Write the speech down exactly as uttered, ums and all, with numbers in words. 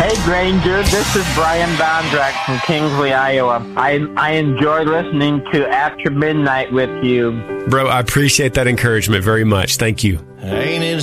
Hey, Granger, this is Brian Bondrak from Kingsley, Iowa. I I enjoy listening to After Midnight with you. Bro, I appreciate that encouragement very much. Thank you. Ain't it